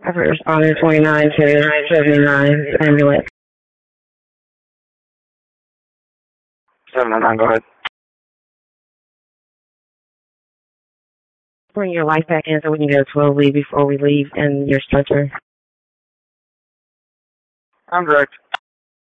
I've responded 29 to 79 ambulance. 709, go ahead. Bring your life back in so we can go slowly before we leave and your stretcher. I'm direct.